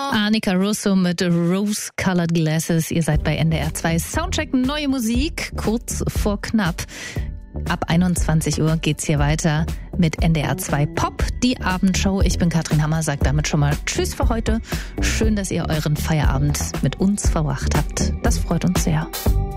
Annika Russo mit Rose-Colored Glasses. Ihr seid bei NDR 2 Soundcheck, neue Musik, kurz vor knapp. Ab 21 Uhr geht's hier weiter mit NDR 2 Pop, die Abendshow. Ich bin Katrin Hammer, sag damit schon mal Tschüss für heute. Schön, dass ihr euren Feierabend mit uns verbracht habt. Das freut uns sehr.